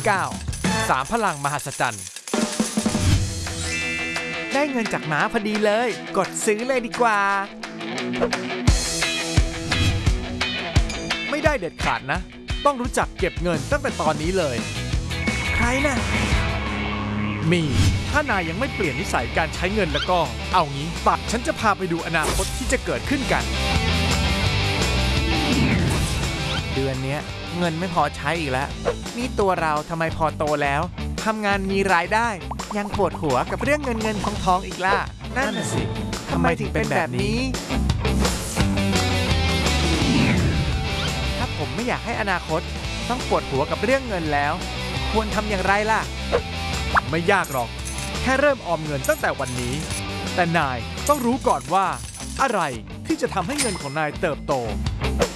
9 3 พลังมหัศจรรย์ได้เงินจากหมาพอดีเลยกดซื้อเลยดีกว่าไม่ได้เด็ดขาดนะต้องรู้จักเก็บเงินตั้งแต่ตอนนี้เลยใครนะมีถ้านายยังไม่เปลี่ยนนิสัยการใช้เงินแล้วก็เอางี้ปักฉันจะพาไปดูอนาคตที่จะเกิดขึ้นกันเดือนนี้เงินไม่พอใช้อีกแล้วนี่ตัวเราทำไมพอโตแล้วทำงานมีรายได้ยังปวดหัวกับเรื่องเงินทองอีกล่ะนั่นน่ะสิทำไมถึงเป็นแบบนี้ถ้าผมไม่อยากให้อนาคตต้องปวดหัวกับเรื่องเงินแล้วควรทำอย่างไรล่ะไม่ยากหรอกแค่เริ่มออมเงินตั้งแต่วันนี้แต่นายต้องรู้ก่อนว่าอะไรที่จะทำให้เงินของนายเติบโต